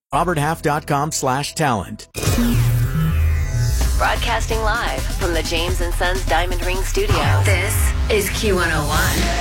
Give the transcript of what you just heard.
roberthalf.com/talent. Broadcasting live from the James & Sons Diamond Ring Studio. This is Q101.